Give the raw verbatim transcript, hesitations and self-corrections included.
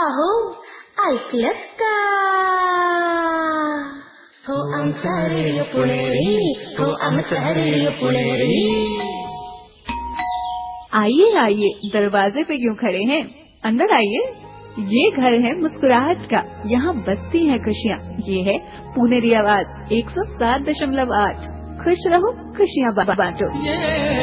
अहो ऐकलत का? हो आमचा रेडिओ पुणेरी, हो आमचा रेडिओ पुणेरी। आइए आइए, दरवाजे पे क्यों खड़े हैं, अंदर आइए। ये घर है मुस्कुराहट का, यहाँ बसती हैं खुशियाँ। ये है पुनेरी आवाज एक सौ सात दशमलव आठ। खुश रहो, खुशियाँ बांटो।